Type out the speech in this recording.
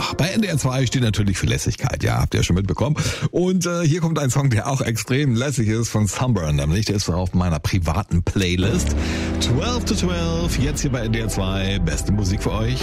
bei NDR 2 steht natürlich für Lässigkeit, ja, habt ihr ja schon mitbekommen. Und hier kommt ein Song, der auch extrem lässig ist, von Sunburn nämlich. Der ist auf meiner privaten Playlist. 12 to 12, jetzt hier bei NDR 2. Beste Musik für euch.